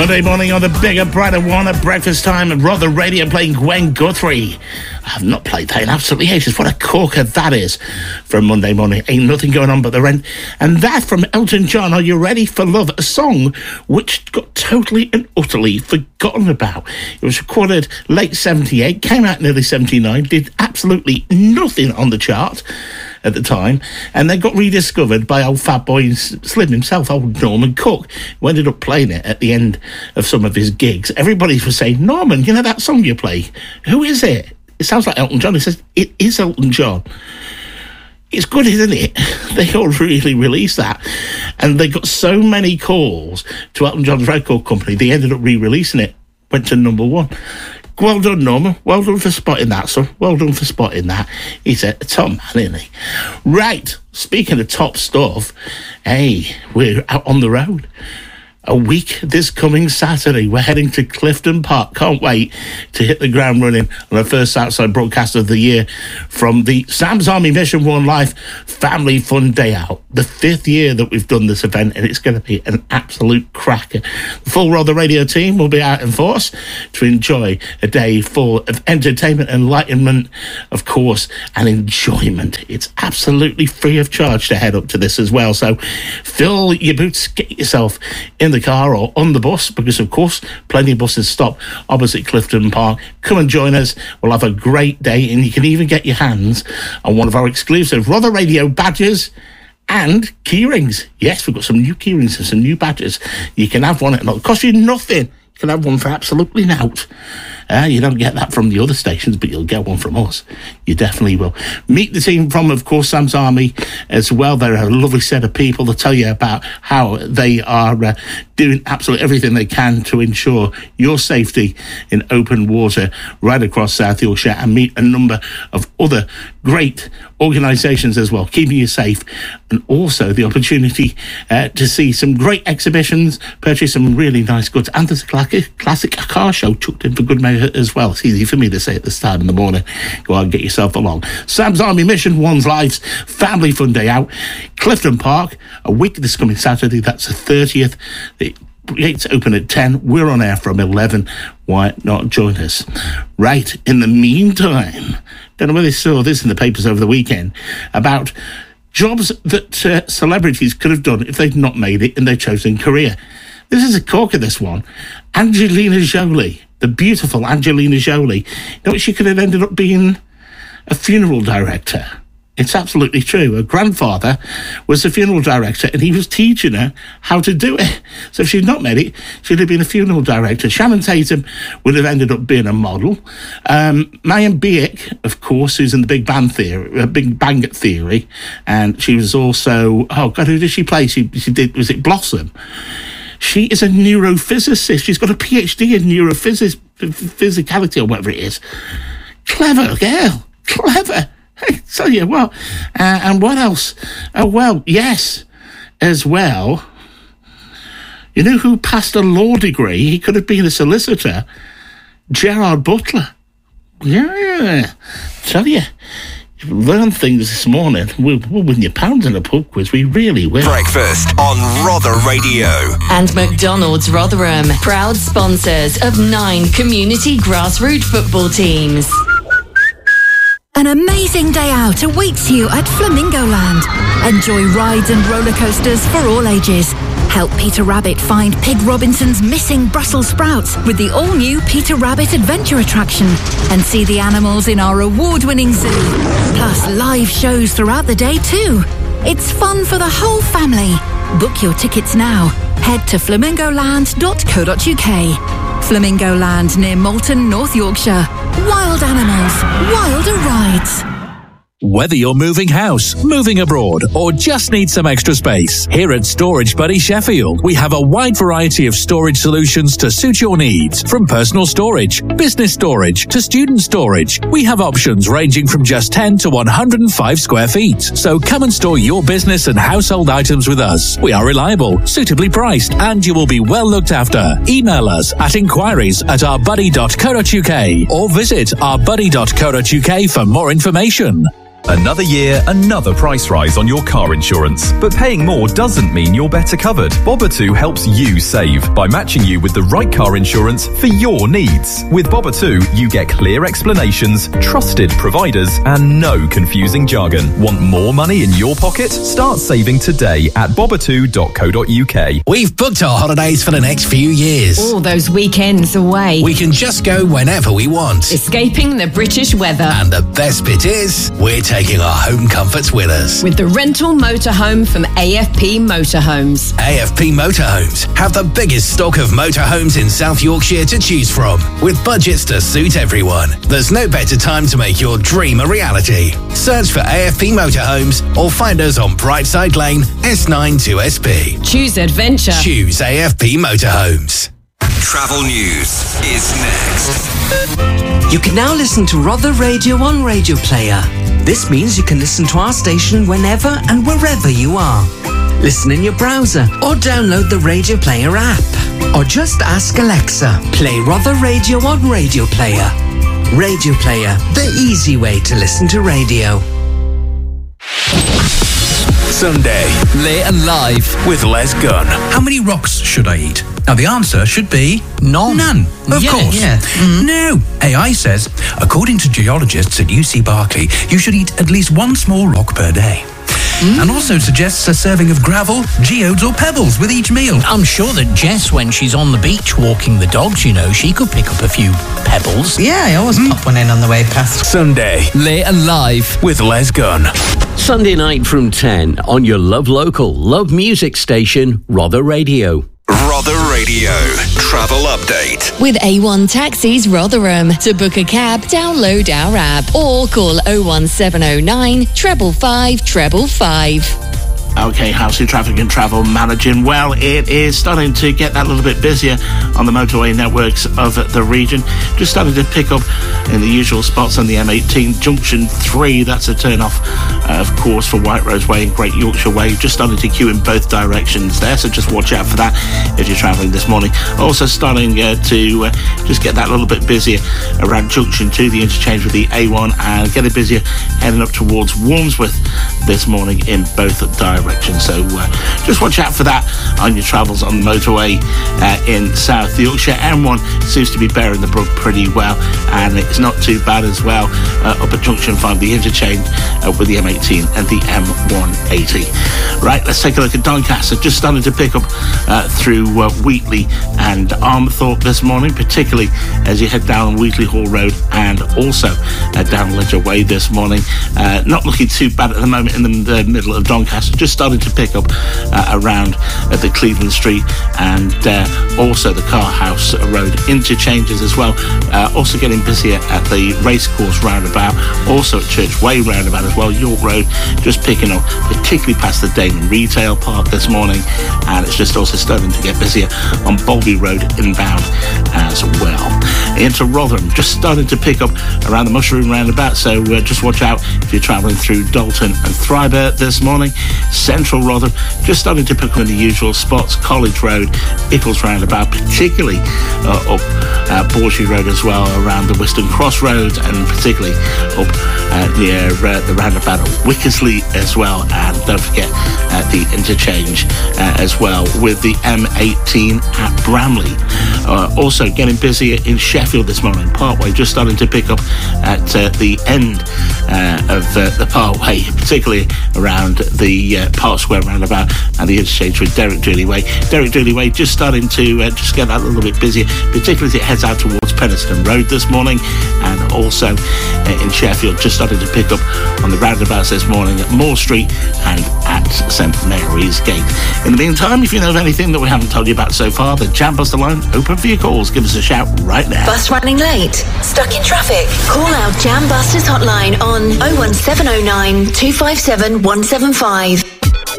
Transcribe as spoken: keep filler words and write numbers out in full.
Monday morning on the bigger, brighter one at breakfast time at Rother Radio playing Gwen Guthrie. I have not played that in absolutely ages. What a corker that is for a Monday morning. Ain't nothing going on but the rent. And that from Elton John, Are You Ready for Love? A song which got totally and utterly forgotten about. It was recorded late seventy-eight, came out in early seventy-nine, did absolutely nothing on the chart at the time, and they got rediscovered by old Fatboy Slim himself, old Norman Cook, who ended up playing it at the end of some of his gigs. Everybody was saying, Norman, you know that song you play? Who is it? It sounds like Elton John. He says, it is Elton John. It's good, isn't it? They all really released that. And they got so many calls to Elton John's record company, they ended up re-releasing it. Went to number one. Well done, Norman. Well done for spotting that, son. Well done for spotting that. He's a top man, isn't he? Right, speaking of top stuff, hey, we're out on the road. A week this coming Saturday. We're heading to Clifton Park. Can't wait to hit the ground running on the first outside broadcast of the year from the Sam's Army Mission One Life Family Fun Day Out. The fifth year that we've done this event, and it's going to be an absolute cracker. The full Rother Radio team will be out in force to enjoy a day full of entertainment, enlightenment, of course, and enjoyment. It's absolutely free of charge to head up to this as well. So fill your boots, get yourself in the car or on the bus, because of course plenty of buses stop opposite Clifton Park. Come and join us. We'll have a great day, and you can even get your hands on one of our exclusive Rother Radio badges and key rings. Yes, we've got some new key rings and some new badges. You can have one. It'll cost you nothing. You can have one for absolutely nought. Uh, you don't get that from the other stations, but you'll get one from us. You definitely will. Meet the team from, of course, Sam's Army as well. They're a lovely set of people. They'll tell you about how they are uh, doing absolutely everything they can to ensure your safety in open water right across South Yorkshire, and meet a number of other great organisations as well, keeping you safe, and also the opportunity uh, to see some great exhibitions, purchase some really nice goods, and there's a classic, classic car show chucked in for good measure as well. It's easy for me to say at the start in the morning. Go out and get yourself along. Sam's Army Mission One's Life's Family Fun Day Out, Clifton Park, a week this coming Saturday. That's the thirtieth. The gates open at ten. We're on air from eleven. Why not join us? Right, in the meantime, don't know whether you saw this in the papers over the weekend about jobs that uh, celebrities could have done if they'd not made it in their chosen career. This is a corker, this one. Angelina Jolie, the beautiful Angelina Jolie. You know what, she could have ended up being a funeral director. It's absolutely true. Her grandfather was a funeral director, and he was teaching her how to do it. So if she'd not made it, she'd have been a funeral director. Shannon Tatum would have ended up being a model. Um, Mayim Bialik, of course, who's in the Big Bang Theory, uh, Big Bang Theory, and she was also, oh God, who did she play? She, she did, was it Blossom? She is a neurophysicist. She's got a P H D in neurophysics, physicality, or whatever it is. Clever girl. Clever. I tell you what. Uh, and what else? Oh, well, yes, as well. You know who passed a law degree? He could have been a solicitor. Gerard Butler. Yeah. Tell you. Learn things this morning. We'll, we'll win you pounds in a pub quiz. We really will. Breakfast on Rother Radio. And McDonald's Rotherham, proud sponsors of nine community grassroots football teams. An amazing day out awaits you at Flamingo Land. Enjoy rides and roller coasters for all ages. Help Peter Rabbit find Pig Robinson's missing Brussels sprouts with the all-new Peter Rabbit Adventure attraction, and see the animals in our award-winning zoo. Plus live shows throughout the day too. It's fun for the whole family. Book your tickets now. Head to flamingo land dot co dot uk. Flamingo Land near Malton, North Yorkshire. Wild animals, wilder rides. Whether you're moving house, moving abroad, or just need some extra space, here at Storage Buddy Sheffield, we have a wide variety of storage solutions to suit your needs. From personal storage, business storage, to student storage, we have options ranging from just ten to one hundred five square feet. So come and store your business and household items with us. We are reliable, suitably priced, and you will be well looked after. Email us at inquiries at our buddy dot co dot uk or visit our buddy dot co dot uk for more information. Another year, another price rise on your car insurance. But paying more doesn't mean you're better covered. Bobbatu helps you save by matching you with the right car insurance for your needs. With Bobbatu, you get clear explanations, trusted providers, and no confusing jargon. Want more money in your pocket? Start saving today at bobbatu dot co dot uk. We've booked our holidays for the next few years. All those weekends away. We can just go whenever we want. Escaping the British weather. And the best bit is, we're taking our home comforts with us. With the rental motorhome from A F P Motorhomes. A F P Motorhomes have the biggest stock of motorhomes in South Yorkshire to choose from, with budgets to suit everyone. There's no better time to make your dream a reality. Search for A F P Motorhomes or find us on Brightside Lane, S nine two S P. Choose adventure. Choose A F P Motorhomes. Travel news is next. You can now listen to Rother Radio on Radio Player. This means you can listen to our station whenever and wherever you are. Listen in your browser or download the Radio Player app. Or just ask Alexa, play Rother Radio on Radio Player. Radio Player, the easy way to listen to radio. Sunday, late and live with Les Gunn. How many rocks should I eat? Now, the answer should be none. None, of yeah, course. Yeah. Mm. No. A I says, according to geologists at U C Berkeley, you should eat at least one small rock per day. Mm. And also suggests a serving of gravel, geodes or pebbles with each meal. I'm sure that Jess, when she's on the beach walking the dogs, you know, she could pick up a few pebbles. Yeah, I always mm. pop one in on the way past. Sunday, late and live with Les Gunn. Sunday night from ten on your Love Local, Love Music station, Rother Radio. Rother Radio Travel Update. With A one Taxis Rotherham. To book a cab, download our app or call oh one seven oh nine, five five five five five. Okay, how's your traffic and travel managing? Well, it is starting to get that little bit busier on the motorway networks of the region. Just starting to pick up in the usual spots on the M eighteen, Junction three. That's a turn-off, uh, of course, for White Rose Way and Great Yorkshire Way. Just starting to queue in both directions there, so just watch out for that if you're travelling this morning. Also starting uh, to uh, just get that little bit busier around Junction two, the interchange with the A one, and getting busier heading up towards Warmsworth this morning in both directions. So uh, just watch out for that on your travels on the motorway uh, in South Yorkshire. M one seems to be bearing the brunt pretty well, and it's not too bad as well uh, up at Junction five, the interchange uh, with the M eighteen and the M one eighty. Right, let's take a look at Doncaster. Just starting to pick up uh, through uh, Wheatley and Armthorpe this morning, particularly as you head down Wheatley Hall Road and also uh, down Ledger Way this morning. Uh, not looking too bad at the moment in the, the middle of Doncaster. Just starting to pick up uh, around uh, the Cleveland Street and uh, also the Carhouse Road interchanges as well. Uh, also getting busier at the Racecourse roundabout, also at Church Way roundabout as well. York Road just picking up, particularly past the Damon Retail Park this morning, and it's just also starting to get busier on Bolby Road inbound as well. Into Rotherham, just starting to pick up around the Mushroom roundabout, so uh, just watch out if you're travelling through Dalton and Thriber this morning. Central Rotherham, just starting to pick up in the usual spots. College Road, Ickles roundabout, particularly uh, up uh, Borsley Road as well, around the Western Crossroads, and particularly up uh, near uh, the roundabout at Wickersley as well. And don't forget uh, the interchange uh, as well with the M eighteen at Bramley. Uh, also getting busier in Sheffield this morning. Parkway just starting to pick up at uh, the end uh, of uh, the Parkway, particularly around the uh, Park Square roundabout and the interchange with Derek Dooley Way. Derek Dooley Way just starting to uh, just get that a little bit busier, particularly as it heads out towards Penistone Road this morning, and also uh, in Sheffield just starting to pick up on the roundabouts this morning at Moore Street and at St Mary's Gate. In the meantime, if you know of anything that we haven't told you about so far, the Jam Buster line open for your calls. Give us a shout right now. Bus running late? Stuck in traffic? Call our Jam Busters hotline on oh one seven oh nine, two five seven, one seven five.